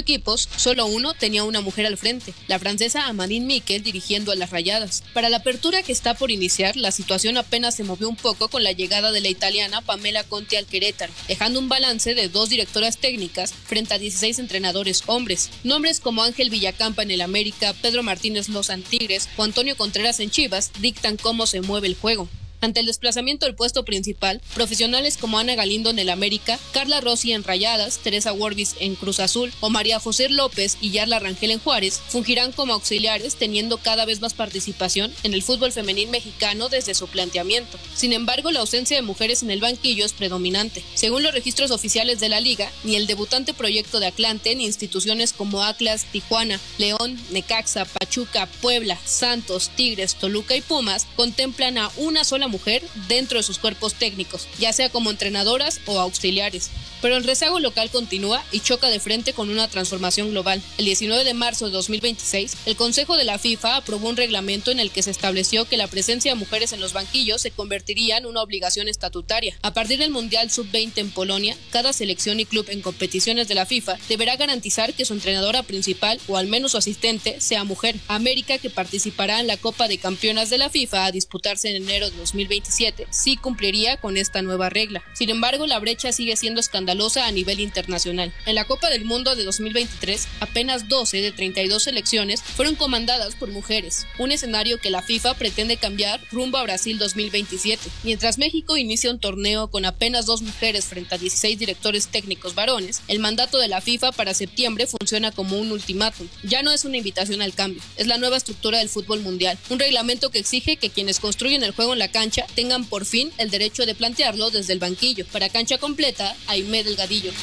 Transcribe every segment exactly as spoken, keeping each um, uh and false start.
equipos, solo uno tenía una mujer al frente, la francesa Amandine Miquel dirigiendo a las Rayadas. Para la apertura que está por iniciar, la situación apenas se movió un poco con la llegada de la italiana Pamela Conti al Querétaro, dejando un balance de dos directoras técnicas frente a dieciséis entrenadores hombres. Nombres como Ángel Villacampa en el América, Pedro Martínez Loza en Tigres o Antonio Contreras en Chivas dictan cómo se mueve el juego. Ante el desplazamiento del puesto principal, profesionales como Ana Galindo en el América, Carla Rossi en Rayadas, Teresa Warbis en Cruz Azul o María José López y Yarla Rangel en Juárez fungirán como auxiliares, teniendo cada vez más participación en el fútbol femenil mexicano desde su planteamiento. Sin embargo, la ausencia de mujeres en el banquillo es predominante. Según los registros oficiales de la liga, ni el debutante proyecto de Atlante ni instituciones como Atlas, Tijuana, León, Necaxa, Pachuca, Puebla, Santos, Tigres, Toluca y Pumas contemplan a una sola mujer dentro de sus cuerpos técnicos, ya sea como entrenadoras o auxiliares. Pero el rezago local continúa y choca de frente con una transformación global. El diecinueve de marzo de dos mil veintiséis, el Consejo de la FIFA aprobó un reglamento en el que se estableció que la presencia de mujeres en los banquillos se convertiría en una obligación estatutaria. A partir del Mundial sub veinte en Polonia, cada selección y club en competiciones de la FIFA deberá garantizar que su entrenadora principal o al menos su asistente sea mujer. América, que participará en la Copa de Campeonas de la FIFA a disputarse en enero de dos mil veintisiete, sí cumpliría con esta nueva regla. Sin embargo, la brecha sigue siendo escandalosa a nivel internacional. En la Copa del Mundo de dos mil veintitrés, apenas doce de treinta y dos selecciones fueron comandadas por mujeres, un escenario que la FIFA pretende cambiar rumbo a Brasil dos mil veintisiete. Mientras México inicia un torneo con apenas dos mujeres frente a dieciséis directores técnicos varones, el mandato de la FIFA para septiembre funciona como un ultimátum. Ya no es una invitación al cambio, es la nueva estructura del fútbol mundial, un reglamento que exige que quienes construyen el juego en la cancha tengan por fin el derecho de plantearlo desde el banquillo. Para Cancha Completa, Aimé Delgadillo.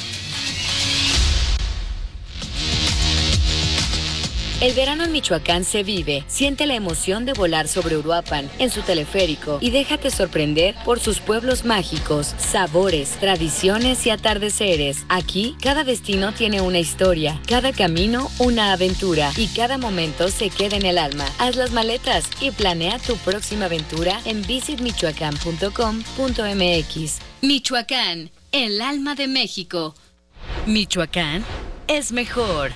El verano en Michoacán se vive. Siente la emoción de volar sobre Uruapan en su teleférico y déjate sorprender por sus pueblos mágicos, sabores, tradiciones y atardeceres. Aquí, cada destino tiene una historia, cada camino una aventura y cada momento se queda en el alma. Haz las maletas y planea tu próxima aventura en visit michoacán punto com punto m x. Michoacán, el alma de México. Michoacán es mejor.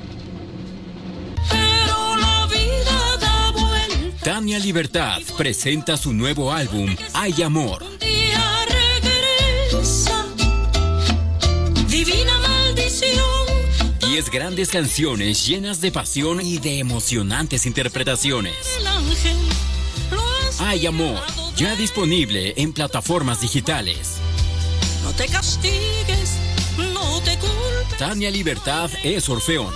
Tania Libertad presenta su nuevo álbum, Hay Amor. Divina maldición. Diez grandes canciones llenas de pasión y de emocionantes interpretaciones. Hay Amor, ya disponible en plataformas digitales. No te castigues, no te culpes. Tania Libertad es Orfeón.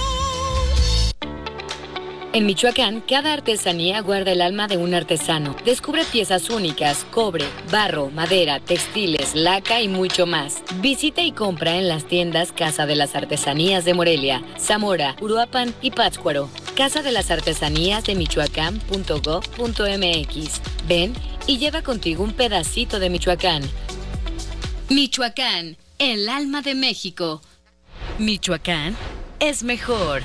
En Michoacán, cada artesanía guarda el alma de un artesano. Descubre piezas únicas, cobre, barro, madera, textiles, laca y mucho más. Visita y compra en las tiendas Casa de las Artesanías de Morelia, Zamora, Uruapan y Pátzcuaro. Casa de las Artesanías de michoacán punto gob punto m x. Ven y lleva contigo un pedacito de Michoacán. Michoacán, el alma de México. Michoacán es mejor.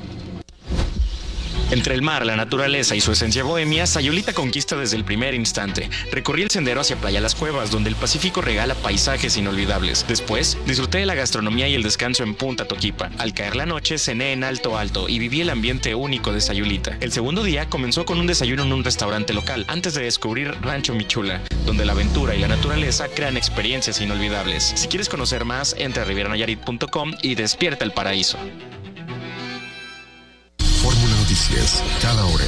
Entre el mar, la naturaleza y su esencia bohemia, Sayulita conquista desde el primer instante. Recorrí el sendero hacia Playa Las Cuevas, donde el Pacífico regala paisajes inolvidables. Después, disfruté de la gastronomía y el descanso en Punta Toquipa. Al caer la noche, cené en Alto Alto y viví el ambiente único de Sayulita. El segundo día comenzó con un desayuno en un restaurante local, antes de descubrir Rancho Michula, donde la aventura y la naturaleza crean experiencias inolvidables. Si quieres conocer más, entra a riviera nayarit punto com y despierta el paraíso. Noticias, cada hora.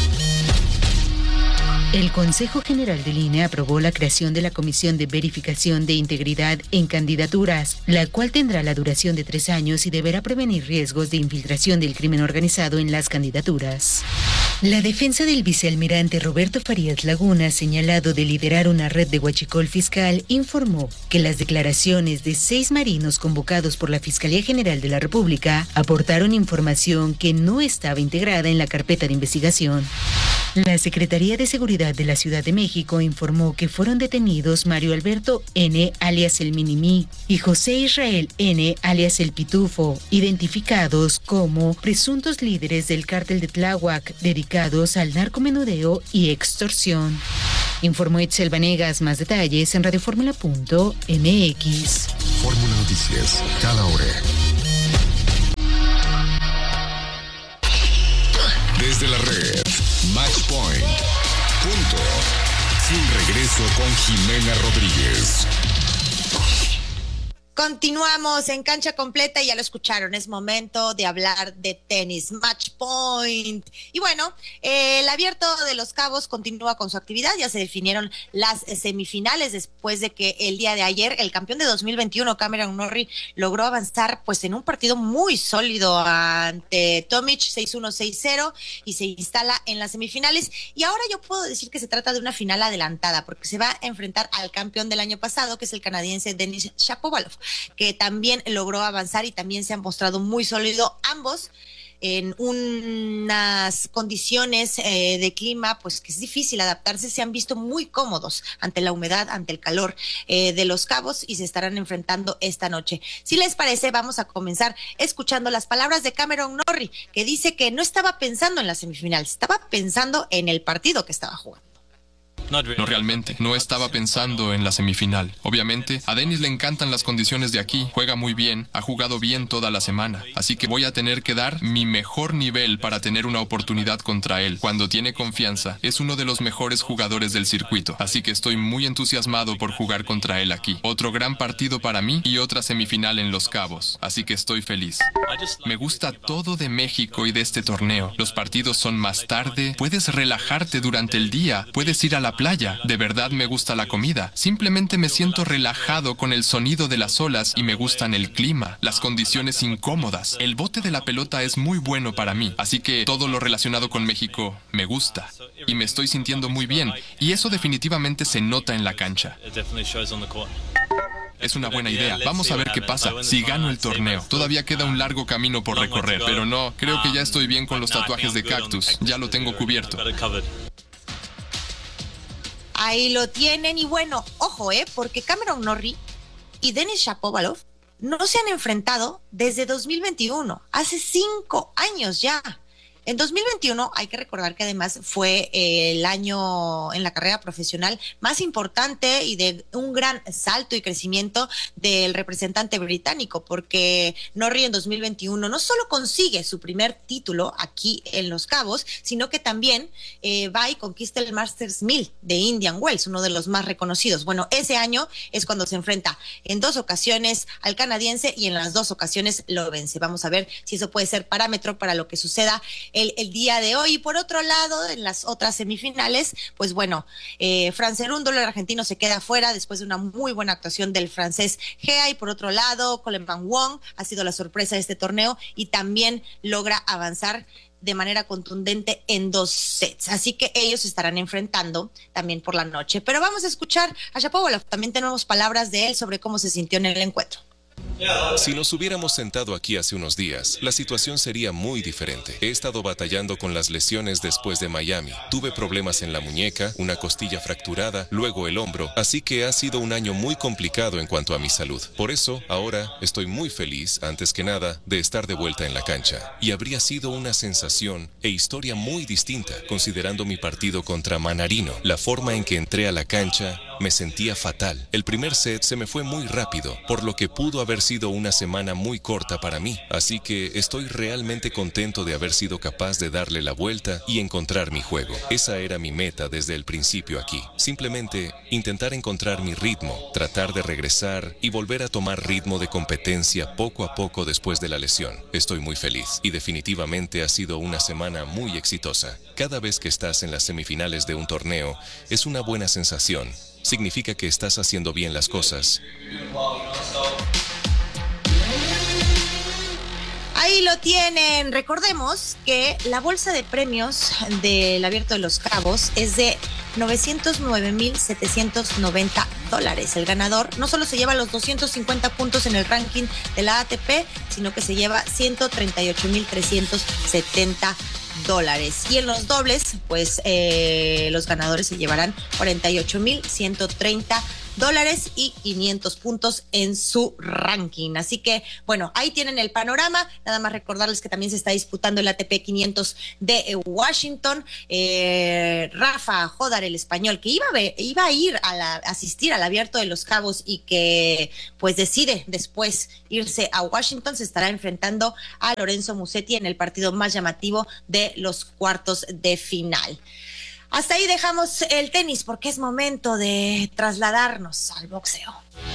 El Consejo General del I N E aprobó la creación de la Comisión de Verificación de Integridad en Candidaturas, la cual tendrá la duración de tres años y deberá prevenir riesgos de infiltración del crimen organizado en las candidaturas. La defensa del vicealmirante Roberto Farías Laguna, señalado de liderar una red de huachicol fiscal, informó que las declaraciones de seis marinos convocados por la Fiscalía General de la República aportaron información que no estaba integrada en la carpeta de investigación. La Secretaría de Seguridad de la Ciudad de México informó que fueron detenidos Mario Alberto N., alias el Minimí, y José Israel N., alias el Pitufo, identificados como presuntos líderes del cártel de Tláhuac, dedicados al narcomenudeo y extorsión. Informó Itzel Vanegas. Más detalles en radioformula punto m x. Fórmula Noticias, cada hora. Desde la red, Match Point. Punto. Sin regreso con Jimena Rodríguez. Continuamos en Cancha Completa y ya lo escucharon, es momento de hablar de tenis, Match Point. Y bueno, eh, el Abierto de Los Cabos continúa con su actividad, ya se definieron las semifinales después de que el día de ayer el campeón de dos mil veintiuno, Cameron Norrie, logró avanzar pues en un partido muy sólido ante Tomic, seis uno, seis cero, y se instala en las semifinales. Y ahora yo puedo decir que se trata de una final adelantada, porque se va a enfrentar al campeón del año pasado, que es el canadiense Denis Shapovalov, que también logró avanzar y también se han mostrado muy sólidos ambos en unas condiciones eh, de clima pues que es difícil adaptarse. Se han visto muy cómodos ante la humedad, ante el calor eh, de Los Cabos, y se estarán enfrentando esta noche. Si les parece, vamos a comenzar escuchando las palabras de Cameron Norrie, que dice que no estaba pensando en la semifinal, estaba pensando en el partido que estaba jugando. No realmente, no estaba pensando en la semifinal. Obviamente, a Denis le encantan las condiciones de aquí, juega muy bien, ha jugado bien toda la semana, así que voy a tener que dar mi mejor nivel para tener una oportunidad contra él. Cuando tiene confianza, es uno de los mejores jugadores del circuito, así que estoy muy entusiasmado por jugar contra él aquí. Otro gran partido para mí y otra semifinal en Los Cabos, así que estoy feliz. Me gusta todo de México y de este torneo. Los partidos son más tarde, puedes relajarte durante el día, puedes ir a la playa. De verdad me gusta la comida. Simplemente me siento relajado con el sonido de las olas y me gustan el clima, las condiciones incómodas. El bote de la pelota es muy bueno para mí, así que todo lo relacionado con México me gusta. Y me estoy sintiendo muy bien, y eso definitivamente se nota en la cancha. Es una buena idea. Vamos a ver qué pasa si gano el torneo. Todavía queda un largo camino por recorrer, pero no, creo que ya estoy bien con los tatuajes de cactus. Ya lo tengo cubierto. Ahí lo tienen, y bueno, ojo, eh, porque Cameron Norrie y Denis Shapovalov no se han enfrentado desde dos mil veintiuno, hace cinco años ya. En dos mil veintiuno hay que recordar que además fue el año en la carrera profesional más importante y de un gran salto y crecimiento del representante británico, porque Norrie en dos mil veintiuno no solo consigue su primer título aquí en Los Cabos, sino que también eh, va y conquista el Masters mil de Indian Wells, uno de los más reconocidos. Bueno, ese año es cuando se enfrenta en dos ocasiones al canadiense y en las dos ocasiones lo vence. Vamos a ver si eso puede ser parámetro para lo que suceda El, el día de hoy. Y por otro lado, en las otras semifinales, pues bueno, eh, Fran Cerúndolo, el argentino, se queda fuera después de una muy buena actuación del francés Gea. Y por otro lado, Coleman Wong ha sido la sorpresa de este torneo y también logra avanzar de manera contundente en dos sets. Así que ellos se estarán enfrentando también por la noche. Pero vamos a escuchar a Shapovalov. También tenemos palabras de él sobre cómo se sintió en el encuentro. Si nos hubiéramos sentado aquí hace unos días, la situación sería muy diferente. He estado batallando con las lesiones después de Miami. Tuve problemas en la muñeca, una costilla fracturada, luego el hombro, así que ha sido un año muy complicado en cuanto a mi salud. Por eso, ahora estoy muy feliz, antes que nada, de estar de vuelta en la cancha. Y habría sido una sensación e historia muy distinta, considerando mi partido contra Manarino. La forma en que entré a la cancha, me sentía fatal. El primer set se me fue muy rápido, por lo que pudo haber sido una semana muy corta para mí, así que estoy realmente contento de haber sido capaz de darle la vuelta y encontrar mi juego. Esa era mi meta desde el principio aquí. Simplemente intentar encontrar mi ritmo, tratar de regresar y volver a tomar ritmo de competencia poco a poco después de la lesión. Estoy muy feliz y definitivamente ha sido una semana muy exitosa. Cada vez que estás en las semifinales de un torneo, es una buena sensación. Significa que estás haciendo bien las cosas. Ahí lo tienen. Recordemos que la bolsa de premios del Abierto de Los Cabos es de novecientos nueve mil setecientos noventa dólares. El ganador no solo se lleva los doscientos cincuenta puntos en el ranking de la A T P, sino que se lleva ciento treinta y ocho mil trescientos setenta dólares. Y en los dobles, pues eh, los ganadores se llevarán cuarenta y ocho mil ciento treinta dólares y quinientos puntos en su ranking. Así que, bueno, ahí tienen el panorama. Nada más recordarles que también se está disputando el A T P quinientos de Washington. Eh, Rafa Jodar, el español, que iba a, ver, iba a ir a la, asistir al Abierto de Los Cabos y que pues decide después irse a Washington, se estará enfrentando a Lorenzo Musetti en el partido más llamativo de los cuartos de final. Hasta ahí dejamos el tenis porque es momento de trasladarnos al boxeo.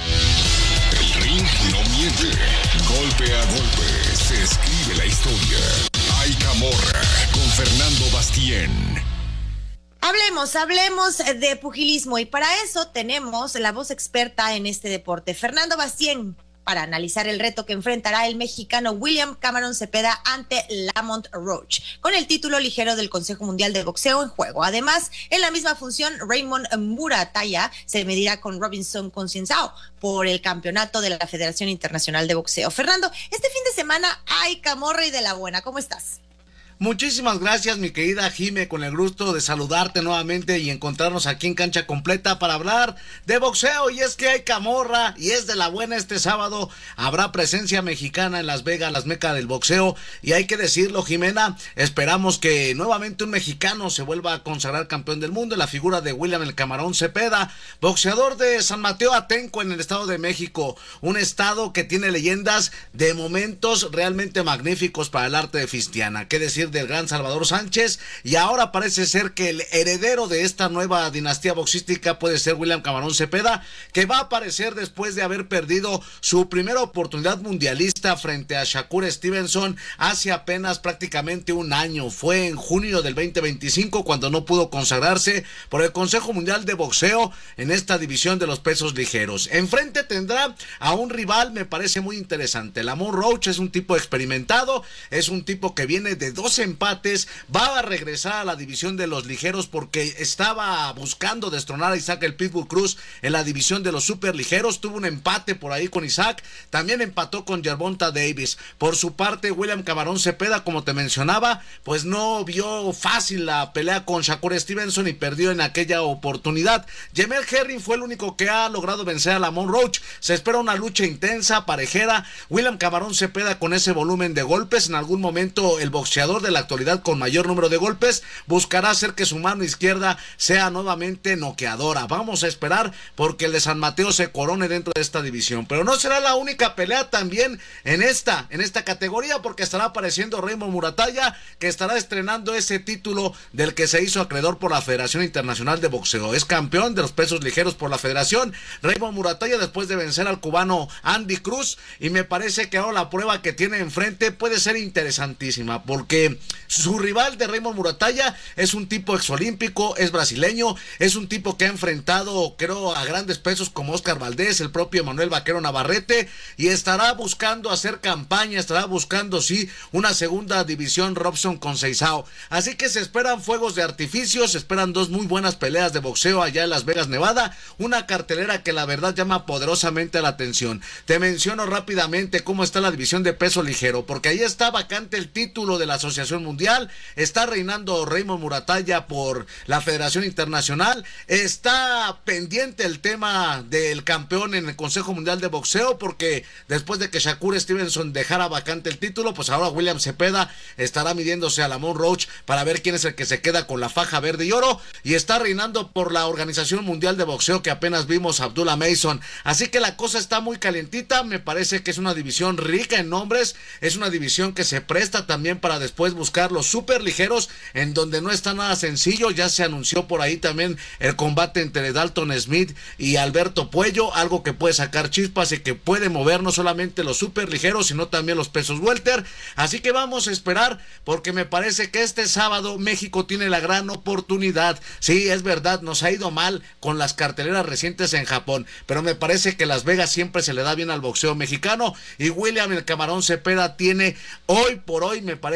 El ring no miente. Golpe a golpe se escribe la historia. Hay Camorra con Fernando Bastien. Hablemos, hablemos de pugilismo y para eso tenemos la voz experta en este deporte, Fernando Bastien, para analizar el reto que enfrentará el mexicano William Cameron Cepeda ante Lamont Roach, con el título ligero del Consejo Mundial de Boxeo en juego. Además, en la misma función, Raymond Muratalla se medirá con Robinson Conceição por el campeonato de la Federación Internacional de Boxeo. Fernando, este fin de semana hay camorra y de la buena. ¿Cómo estás? Muchísimas gracias, mi querida Jime, con el gusto de saludarte nuevamente y encontrarnos aquí en Cancha Completa para hablar de boxeo. Y es que hay camorra y es de la buena este sábado. Habrá presencia mexicana en Las Vegas, las mecas del boxeo. Y hay que decirlo, Jimena, esperamos que nuevamente un mexicano se vuelva a consagrar campeón del mundo en la figura de William el Camarón Cepeda, boxeador de San Mateo Atenco en el Estado de México. Un estado que tiene leyendas de momentos realmente magníficos para el arte de Fistiana. ¿Qué decir del gran Salvador Sánchez? Y ahora parece ser que el heredero de esta nueva dinastía boxística puede ser William Camarón Cepeda, que va a aparecer después de haber perdido su primera oportunidad mundialista frente a Shakur Stevenson hace apenas prácticamente un año. Fue en junio del veinte veinticinco cuando no pudo consagrarse por el Consejo Mundial de Boxeo en esta división de los pesos ligeros. Enfrente tendrá a un rival, me parece muy interesante. Lamont Roach es un tipo experimentado, es un tipo que viene de doce empates, va a regresar a la división de los ligeros porque estaba buscando destronar a Isaac el Pitbull Cruz en la división de los superligeros. Tuvo un empate por ahí con Isaac, también empató con Gervonta Davis. Por su parte, William Camarón Cepeda, como te mencionaba, pues no vio fácil la pelea con Shakur Stevenson y perdió en aquella oportunidad. Jamel Herring fue el único que ha logrado vencer a Lamont Roach. Se espera una lucha intensa, parejera. William Camarón Cepeda con ese volumen de golpes, en algún momento el boxeador de la actualidad con mayor número de golpes buscará hacer que su mano izquierda sea nuevamente noqueadora. Vamos a esperar porque el de San Mateo se corone dentro de esta división, pero no será la única pelea también en esta en esta categoría, porque estará apareciendo Raymond Muratalla, que estará estrenando ese título del que se hizo acreedor por la Federación Internacional de Boxeo. Es campeón de los pesos ligeros por la federación, Raymond Muratalla, después de vencer al cubano Andy Cruz, y me parece que ahora la prueba que tiene enfrente puede ser interesantísima, porque su rival de Raymond Muratalla es un tipo exolímpico, es brasileño, es un tipo que ha enfrentado, creo, a grandes pesos como Oscar Valdés, el propio Manuel Vaquero Navarrete, y estará buscando hacer campaña, estará buscando, sí, una segunda división Robson Conceição. Así que se esperan fuegos de artificio, se esperan dos muy buenas peleas de boxeo allá en Las Vegas, Nevada, una cartelera que la verdad llama poderosamente la atención. Te menciono rápidamente cómo está la división de peso ligero, porque ahí está vacante el título de la Asociación Mundial, está reinando Raymond Muratalla por la Federación Internacional, está pendiente el tema del campeón en el Consejo Mundial de Boxeo, porque después de que Shakur Stevenson dejara vacante el título, pues ahora William Cepeda estará midiéndose a Lamont Roach para ver quién es el que se queda con la faja verde y oro, y está reinando por la Organización Mundial de Boxeo que apenas vimos Abdullah Mason. Así que la cosa está muy calientita, me parece que es una división rica en nombres, es una división que se presta también para después buscar los super ligeros, en donde no está nada sencillo. Ya se anunció por ahí también el combate entre Dalton Smith y Alberto Puello, algo que puede sacar chispas y que puede mover no solamente los super ligeros, sino también los pesos welter. Así que vamos a esperar, porque me parece que este sábado México tiene la gran oportunidad. Sí, es verdad, nos ha ido mal con las carteleras recientes en Japón, pero me parece que Las Vegas siempre se le da bien al boxeo mexicano, y William el Camarón Cepeda tiene hoy por hoy, me parece,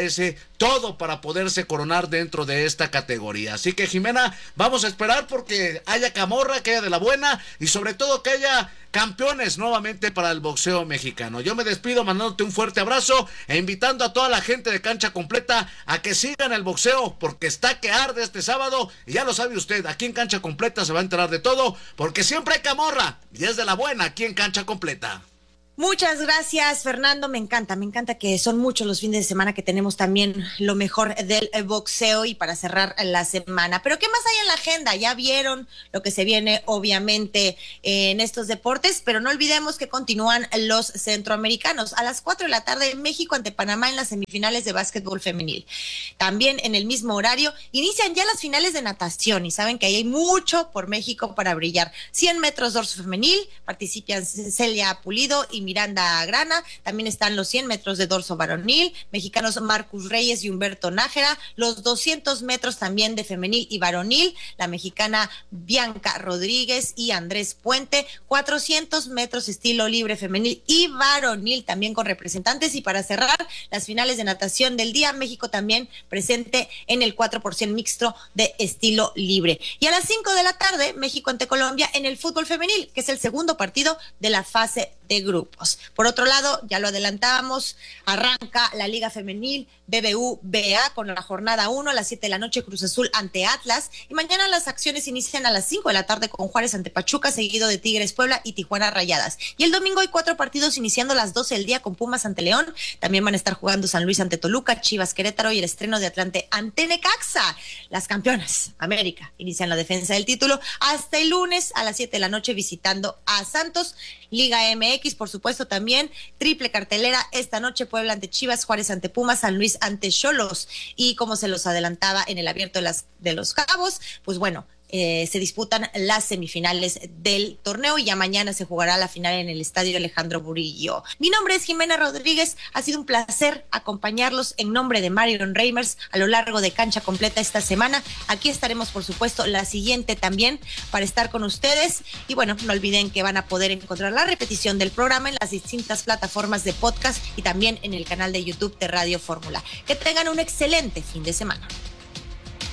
todo para poderse coronar dentro de esta categoría. Así que, Jimena, vamos a esperar porque haya camorra, que haya de la buena y sobre todo que haya campeones nuevamente para el boxeo mexicano. Yo me despido mandándote un fuerte abrazo e invitando a toda la gente de Cancha Completa a que sigan el boxeo porque está que arde este sábado y ya lo sabe usted, aquí en Cancha Completa se va a enterar de todo porque siempre hay camorra y es de la buena aquí en Cancha Completa. Muchas gracias, Fernando. Me encanta, me encanta que son muchos los fines de semana que tenemos también lo mejor del boxeo y para cerrar la semana. Pero ¿qué más hay en la agenda? Ya vieron lo que se viene, obviamente, en estos deportes, pero no olvidemos que continúan los centroamericanos. A las cuatro de la tarde, México ante Panamá en las semifinales de básquetbol femenil. También en el mismo horario inician ya las finales de natación y saben que ahí hay mucho por México para brillar. cien metros dorso femenil, participan Celia Pulido y Miranda Grana, también están los cien metros de dorso varonil, mexicanos Marcus Reyes y Humberto Nájera, los doscientos metros también de femenil y varonil, la mexicana Bianca Rodríguez y Andrés Puente, cuatrocientos metros estilo libre femenil y varonil también con representantes y para cerrar las finales de natación del día, México también presente en el cuatro por ciento mixto de estilo libre. Y a las cinco de la tarde, México ante Colombia en el fútbol femenil, que es el segundo partido de la fase de grupos. Por otro lado, ya lo adelantábamos, arranca la Liga Femenil B B U B A con la jornada uno a las siete de la noche, Cruz Azul ante Atlas, y mañana las acciones inician a las cinco de la tarde con Juárez ante Pachuca, seguido de Tigres Puebla y Tijuana Rayadas. Y el domingo hay cuatro partidos iniciando a las doce del día con Pumas ante León, también van a estar jugando San Luis ante Toluca, Chivas Querétaro y el estreno de Atlante ante Necaxa. Las campeonas, América, inician la defensa del título hasta el lunes a las siete de la noche visitando a Santos. Liga M X, por supuesto, también triple cartelera esta noche, Puebla ante Chivas, Juárez ante Pumas, San Luis ante Xolos, y como se los adelantaba en el Abierto de, las, de los Cabos, pues bueno, Eh, se disputan las semifinales del torneo y ya mañana se jugará la final en el Estadio Alejandro Burillo. Mi nombre es Jimena Rodríguez, ha sido un placer acompañarlos en nombre de Marion Reimers a lo largo de Cancha Completa esta semana. Aquí estaremos, por supuesto, la siguiente también para estar con ustedes y bueno, no olviden que van a poder encontrar la repetición del programa en las distintas plataformas de podcast y también en el canal de YouTube de Radio Fórmula. Que tengan un excelente fin de semana.